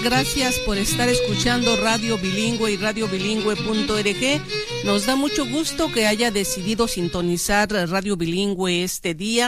Gracias por estar escuchando Radio Bilingüe y radiobilingüe.org. Nos da mucho gusto que haya decidido sintonizar Radio Bilingüe este día.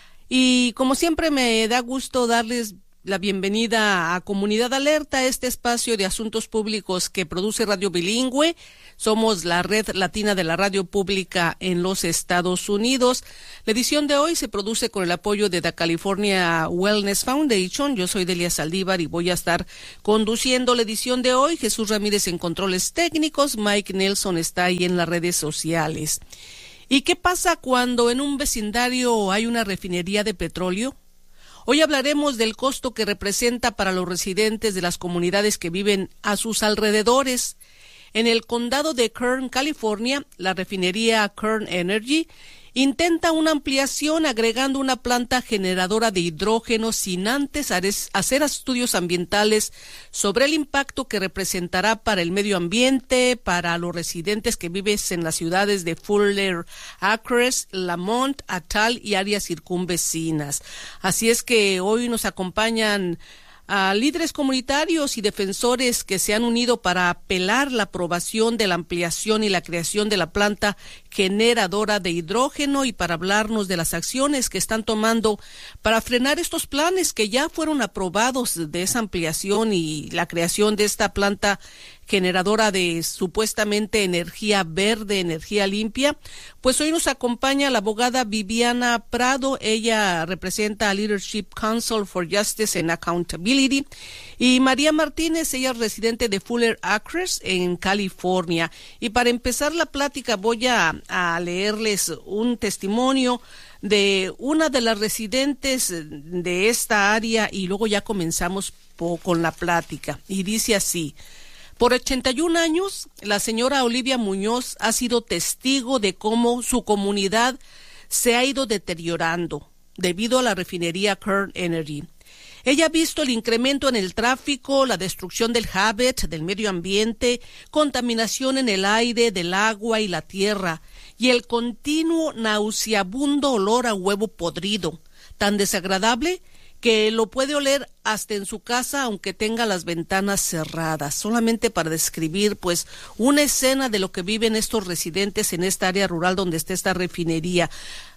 Y como siempre me da gusto darles la bienvenida a Comunidad Alerta, este espacio de asuntos públicos que produce Radio Bilingüe. Somos la red latina de la radio pública en los Estados Unidos. La edición de hoy se produce con el apoyo de The California Wellness Foundation. Yo soy Delia Saldívar y voy a estar conduciendo la edición de hoy. Jesús Ramírez en controles técnicos. Mike Nelson está ahí en las redes sociales. ¿Y qué pasa cuando en un vecindario hay una refinería de petróleo? Hoy hablaremos del costo que representa para los residentes de las comunidades que viven a sus alrededores. En el condado de Kern, California, la refinería Kern Energy intenta una ampliación agregando una planta generadora de hidrógeno sin antes hacer estudios ambientales sobre el impacto que representará para el medio ambiente, para los residentes que viven en las ciudades de Fuller Acres, Lamont, Atal y áreas circunvecinas. Así es que hoy nos acompañan a líderes comunitarios y defensores que se han unido para apelar la aprobación de la ampliación y la creación de la planta generadora de hidrógeno y para hablarnos de las acciones que están tomando para frenar estos planes que ya fueron aprobados de esa ampliación y la creación de esta planta generadora de supuestamente energía verde, energía limpia. Pues hoy nos acompaña la abogada Viviana Prado. Ella representa a Leadership Council for Justice and Accountability. Y María Martínez, ella es residente de Fuller Acres en California. Y para empezar la plática voy a leerles un testimonio de una de las residentes de esta área y luego ya comenzamos con la plática. Y dice así: por 81 años, la señora Olivia Muñoz ha sido testigo de cómo su comunidad se ha ido deteriorando debido a la refinería Kern Energy. Ella ha visto el incremento en el tráfico, la destrucción del hábitat, del medio ambiente, contaminación en el aire, del agua y la tierra, y el continuo nauseabundo olor a huevo podrido, tan desagradable que lo puede oler hasta en su casa aunque tenga las ventanas cerradas. Solamente para describir pues una escena de lo que viven estos residentes en esta área rural donde está esta refinería.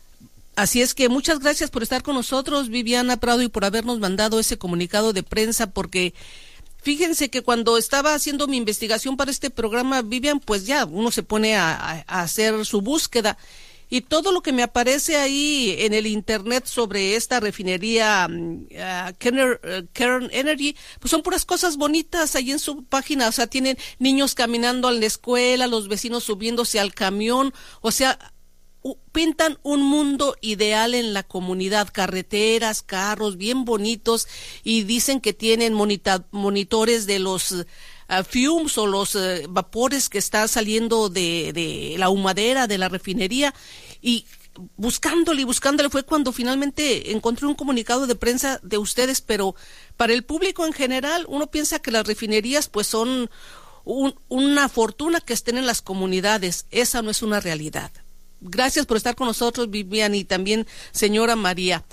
Así es que muchas gracias por estar con nosotros, Viviana Prado, y por habernos mandado ese comunicado de prensa, porque fíjense que cuando estaba haciendo mi investigación para este programa, Vivian, pues ya uno se pone a hacer su búsqueda. Y todo lo que me aparece ahí en el internet sobre esta refinería Kern Energy, pues son puras cosas bonitas ahí en su página. O sea, tienen niños caminando a la escuela, los vecinos subiéndose al camión. O sea, pintan un mundo ideal en la comunidad, carreteras, carros bien bonitos, y dicen que tienen monitores de los fumes o los vapores que está saliendo de la humadera de la refinería. Y buscándole fue cuando finalmente encontré un comunicado de prensa de ustedes, pero para el público en general uno piensa que las refinerías pues son una fortuna que estén en las comunidades. Esa no es una realidad. Gracias por estar con nosotros, Vivian, y también señora María.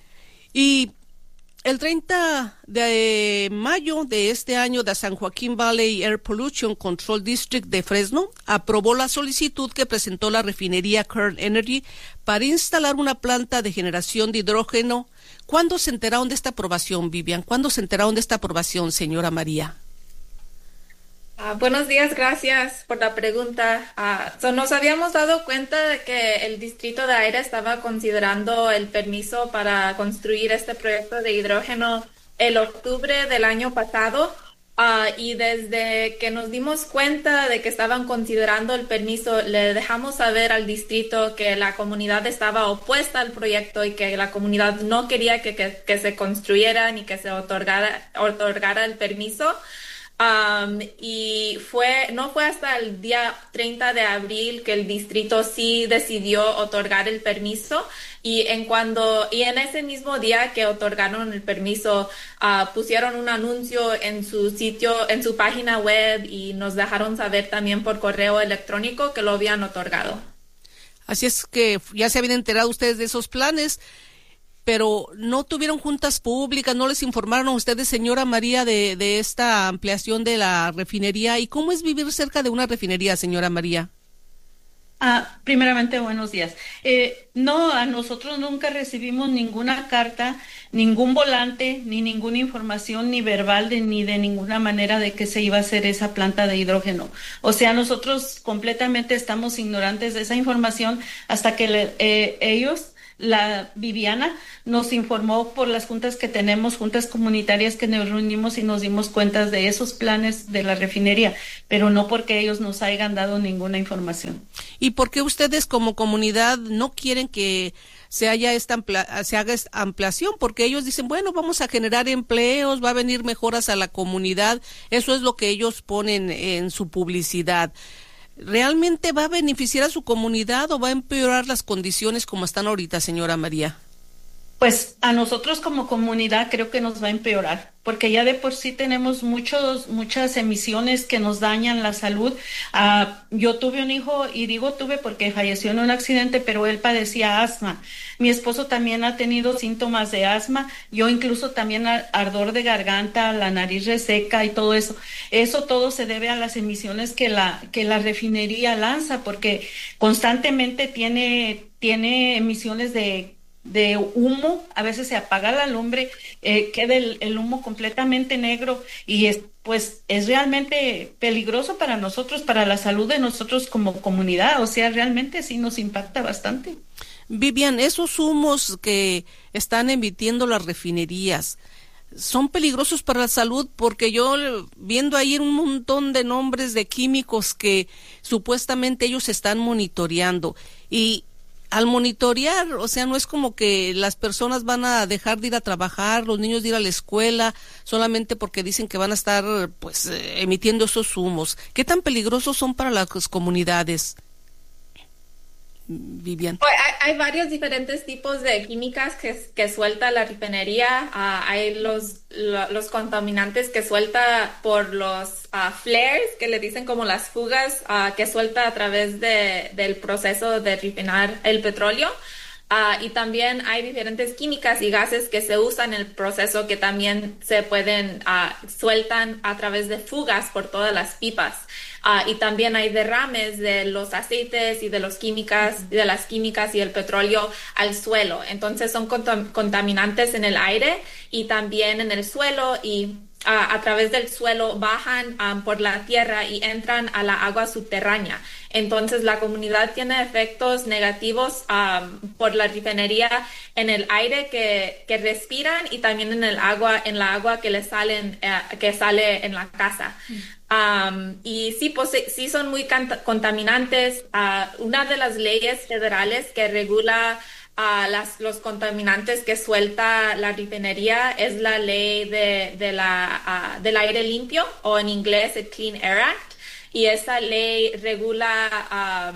Y el 30 de mayo de este año, the San Joaquin Valley Air Pollution Control District de Fresno aprobó la solicitud que presentó la refinería Kern Energy para instalar una planta de generación de hidrógeno. ¿Cuándo se enteraron de esta aprobación, Vivian? ¿Cuándo se enteraron de esta aprobación, señora María? Buenos días, gracias por la pregunta. Nos habíamos dado cuenta de que el Distrito de Aire estaba considerando el permiso para construir este proyecto de hidrógeno el octubre del año pasado, y desde que nos dimos cuenta de que estaban considerando el permiso, le dejamos saber al distrito que la comunidad estaba opuesta al proyecto y que la comunidad no quería que se construyera ni que se otorgara el permiso. Y no fue hasta el día 30 de abril que el distrito sí decidió otorgar el permiso, y en ese mismo día que otorgaron el permiso, pusieron un anuncio en su sitio, en su página web, y nos dejaron saber también por correo electrónico que lo habían otorgado. Así es que ya se habían enterado ustedes de esos planes. pero no tuvieron juntas públicas, no les informaron a ustedes, señora María, de esta ampliación de la refinería. ¿Y cómo es vivir cerca de una refinería, señora María? Primeramente, buenos días. No, a nosotros nunca recibimos ninguna carta, ningún volante, ni ninguna información, ni verbal, ni de ninguna manera de que se iba a hacer esa planta de hidrógeno. O sea, nosotros completamente estamos ignorantes de esa información hasta que ellos, la Viviana, nos informó por las juntas que tenemos, juntas comunitarias que nos reunimos y nos dimos cuenta de esos planes de la refinería, pero no porque ellos nos hayan dado ninguna información. ¿Y por qué ustedes como comunidad no quieren que se haga esta ampliación? Porque ellos dicen, bueno, vamos a generar empleos, va a venir mejoras a la comunidad, eso es lo que ellos ponen en su publicidad. ¿Realmente va a beneficiar a su comunidad o va a empeorar las condiciones como están ahorita, señora María? Pues a nosotros como comunidad creo que nos va a empeorar, porque ya de por sí tenemos muchas emisiones que nos dañan la salud. Yo tuve un hijo, y digo tuve porque falleció en un accidente, pero él padecía asma. Mi esposo también ha tenido síntomas de asma, yo incluso también ardor de garganta, la nariz reseca y todo eso. Eso todo se debe a las emisiones que la refinería lanza, porque constantemente tiene emisiones de humo. A veces se apaga la lumbre, queda el humo completamente negro y es realmente peligroso para nosotros, para la salud de nosotros como comunidad. O sea, realmente sí nos impacta bastante. Vivian, esos humos que están emitiendo las refinerías son peligrosos para la salud, porque yo viendo ahí un montón de nombres de químicos que supuestamente ellos están monitoreando, y al monitorear, o sea, no es como que las personas van a dejar de ir a trabajar, los niños de ir a la escuela, solamente porque dicen que van a estar emitiendo esos humos. ¿Qué tan peligrosos son para las comunidades, Vivian? Hay varios diferentes tipos de químicas que suelta la refinería. Hay los contaminantes que suelta por los flares, que le dicen como las fugas, que suelta a través del proceso de refinar el petróleo. Y también hay diferentes químicas y gases que se usan en el proceso que también se sueltan a través de fugas por todas las pipas. Y también hay derrames de los aceites y de las químicas y el petróleo al suelo. Entonces son contaminantes en el aire y también en el suelo, y a través del suelo bajan por la tierra y entran a la agua subterránea. Entonces la comunidad tiene efectos negativos por la refinería en el aire que respiran, y también en la agua que sale en la casa. Y sí, pues sí son muy contaminantes. Una de las leyes federales que regula los contaminantes que suelta la refinería es la ley del aire limpio, o en inglés el Clean Air Act, y esa ley regula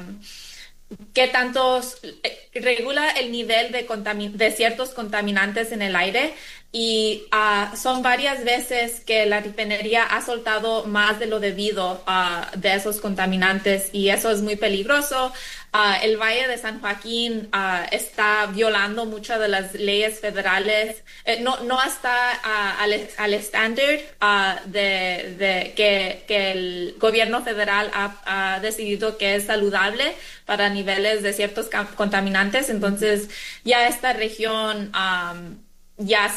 regula el nivel de ciertos contaminantes en el aire, y son varias veces que la refinería ha soltado más de lo debido de esos contaminantes, y eso es muy peligroso. El Valle de San Joaquín está violando muchas de las leyes federales, no está al estándar de que el gobierno federal ha decidido que es saludable para niveles de ciertos contaminantes. Entonces ya esta región ya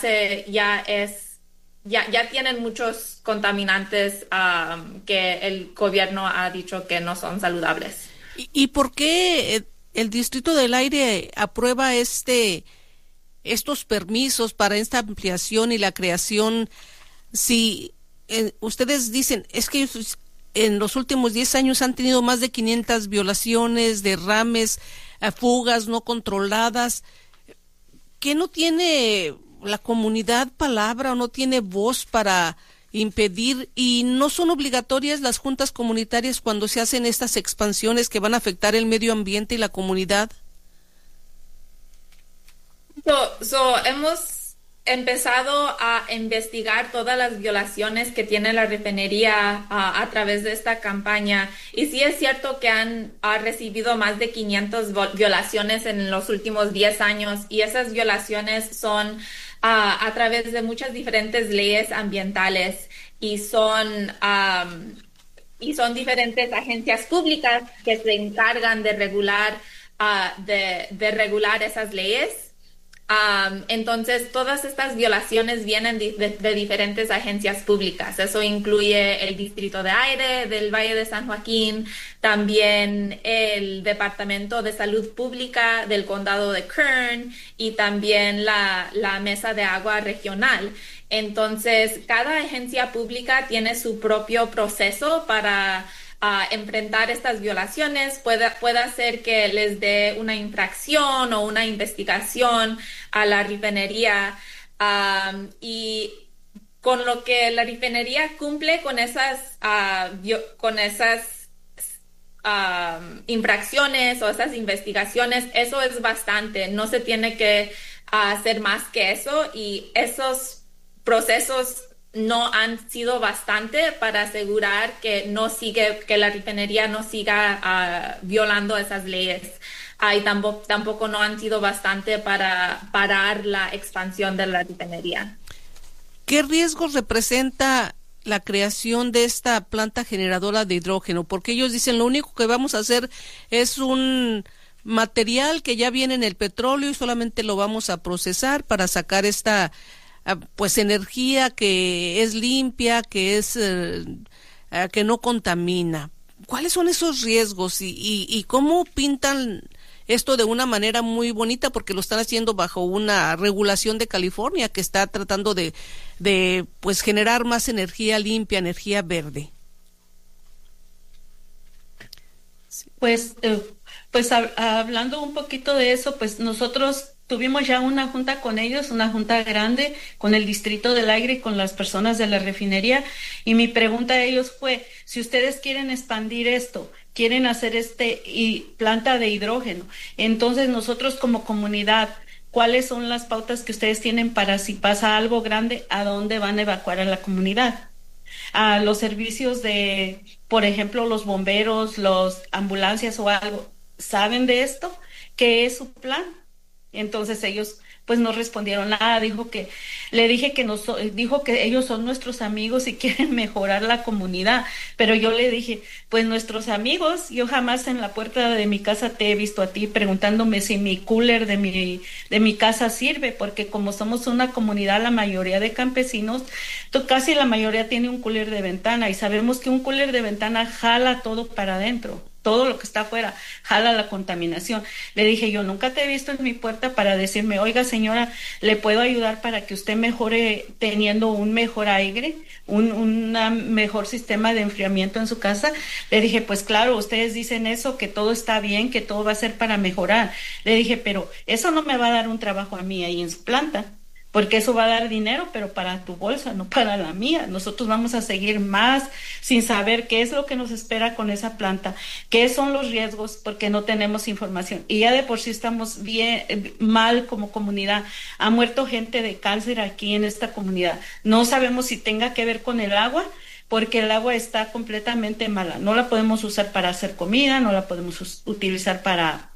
tienen muchos contaminantes que el gobierno ha dicho que no son saludables. ¿Y por qué el Distrito del Aire aprueba estos permisos para esta ampliación y la creación? Si ustedes dicen, es que en los últimos 10 años han tenido más de 500 violaciones, derrames, fugas no controladas, ¿qué no tiene la comunidad palabra o no tiene voz para impedir? Y no son obligatorias las juntas comunitarias cuando se hacen estas expansiones que van a afectar el medio ambiente y la comunidad. empezado a investigar todas las violaciones que tiene la refinería a través de esta campaña. Y sí es cierto que ha recibido más de 500 violaciones en los últimos 10 años, y esas violaciones son a través de muchas diferentes leyes ambientales, y son diferentes agencias públicas que se encargan de regular esas leyes. Entonces, todas estas violaciones vienen de diferentes agencias públicas. Eso incluye el Distrito de Aire del Valle de San Joaquín, también el Departamento de Salud Pública del Condado de Kern, y también la Mesa de Agua Regional. Entonces, cada agencia pública tiene su propio proceso para enfrentar estas violaciones. Puede hacer que les dé una infracción o una investigación a la refinería, y con lo que la refinería cumple con esas infracciones o esas investigaciones, eso es bastante. No se tiene que hacer más que eso, y esos procesos no han sido bastante para asegurar que la refinería no siga violando esas leyes. Y tampoco no han sido bastante para parar la expansión de la refinería. ¿Qué riesgos representa la creación de esta planta generadora de hidrógeno? Porque ellos dicen lo único que vamos a hacer es un material que ya viene en el petróleo y solamente lo vamos a procesar para sacar esta pues energía que es limpia, que es que no contamina. ¿Cuáles son esos riesgos y cómo pintan esto de una manera muy bonita? Porque lo están haciendo bajo una regulación de California que está tratando de pues generar más energía limpia, energía verde. Pues hablando un poquito de eso, pues nosotros tuvimos ya una junta con ellos, una junta grande con el Distrito del Aire y con las personas de la refinería, y mi pregunta a ellos fue, si ustedes quieren expandir esto, quieren hacer planta de hidrógeno, entonces nosotros como comunidad, ¿cuáles son las pautas que ustedes tienen para si pasa algo grande, a dónde van a evacuar a la comunidad? A los servicios de, por ejemplo, los bomberos, los ambulancias o algo, ¿saben de esto? ¿Qué es su plan? Entonces ellos pues no respondieron nada. Dijo que ellos son nuestros amigos y quieren mejorar la comunidad, pero yo le dije, pues nuestros amigos, yo jamás en la puerta de mi casa te he visto a ti preguntándome si mi cooler de mi casa sirve, porque como somos una comunidad, la mayoría de campesinos, casi la mayoría tiene un cooler de ventana, y sabemos que un cooler de ventana jala todo para adentro. Todo lo que está afuera jala la contaminación. Le dije, yo nunca te he visto en mi puerta para decirme, oiga señora, ¿le puedo ayudar para que usted mejore teniendo un mejor aire, un mejor sistema de enfriamiento en su casa? Le dije, pues claro, ustedes dicen eso, que todo está bien, que todo va a ser para mejorar. Le dije, pero eso no me va a dar un trabajo a mí ahí en su planta, porque eso va a dar dinero, pero para tu bolsa, no para la mía. Nosotros vamos a seguir más sin saber qué es lo que nos espera con esa planta, qué son los riesgos, porque no tenemos información. Y ya de por sí estamos bien mal como comunidad. Ha muerto gente de cáncer aquí en esta comunidad. No sabemos si tenga que ver con el agua, porque el agua está completamente mala. No la podemos usar para hacer comida, no la podemos utilizar para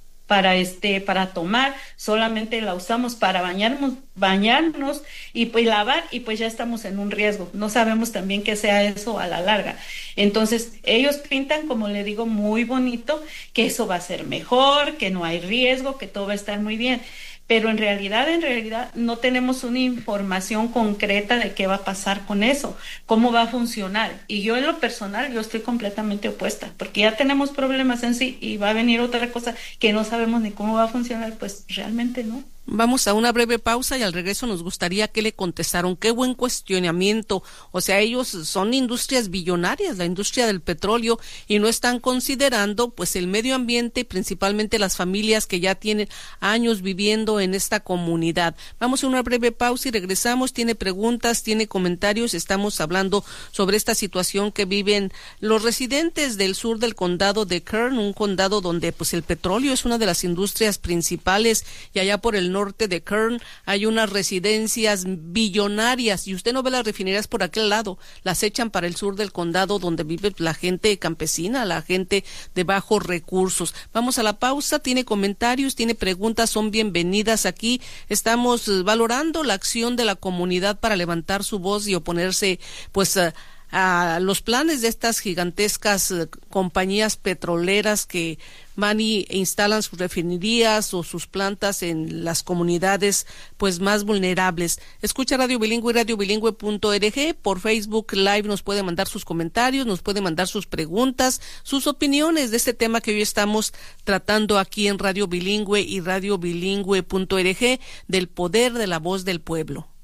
tomar, solamente la usamos para bañarnos y pues lavar, y pues ya estamos en un riesgo. No sabemos también qué sea eso a la larga. Entonces, ellos pintan, como le digo, muy bonito, que eso va a ser mejor, que no hay riesgo, que todo va a estar muy bien. Pero en realidad no tenemos una información concreta de qué va a pasar con eso, cómo va a funcionar. Y yo en lo personal, yo estoy completamente opuesta, porque ya tenemos problemas en sí y va a venir otra cosa que no sabemos ni cómo va a funcionar, pues realmente no. Vamos a una breve pausa y al regreso nos gustaría que le contestaron. Qué buen cuestionamiento. O sea, ellos son industrias billonarias, la industria del petróleo, y no están considerando pues el medio ambiente y principalmente las familias que ya tienen años viviendo en esta comunidad. Vamos a una breve pausa y regresamos. Tiene preguntas, tiene comentarios. Estamos hablando sobre esta situación que viven los residentes del sur del condado de Kern, un condado donde pues el petróleo es una de las industrias principales, y allá por el norte de Kern hay unas residencias billonarias y usted no ve las refinerías por aquel lado, las echan para el sur del condado donde vive la gente campesina, la gente de bajos recursos. Vamos a la pausa, tiene comentarios, tiene preguntas, son bienvenidas aquí. Estamos valorando la acción de la comunidad para levantar su voz y oponerse pues a los planes de estas gigantescas compañías petroleras que van y instalan sus refinerías o sus plantas en las comunidades pues más vulnerables. Escucha Radio Bilingüe y radiobilingüe.org. Por Facebook Live nos puede mandar sus comentarios, nos puede mandar sus preguntas, sus opiniones de este tema que hoy estamos tratando aquí en Radio Bilingüe y radiobilingüe.org, del poder de la voz del pueblo.